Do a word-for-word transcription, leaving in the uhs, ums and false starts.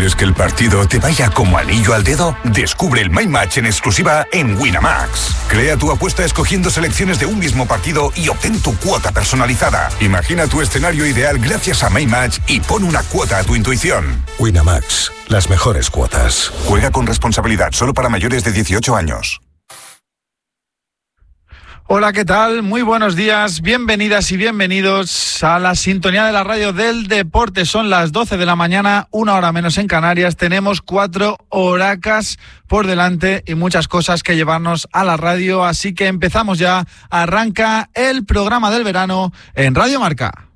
¿Quieres que el partido te vaya como anillo al dedo? Descubre el My Match en exclusiva en Winamax. Crea tu apuesta escogiendo selecciones de un mismo partido y obtén tu cuota personalizada. Imagina tu escenario ideal gracias a My Match y pon una cuota a tu intuición. Winamax, las mejores cuotas. Juega con responsabilidad, solo para mayores de dieciocho años. Hola, ¿qué tal? Muy buenos días, bienvenidas y bienvenidos a la sintonía de la radio del deporte. Son las doce de la mañana, una hora menos en Canarias. Tenemos cuatro horacas por delante y muchas cosas que llevarnos a la radio. Así que empezamos ya. Arranca el programa del verano en Radio Marca.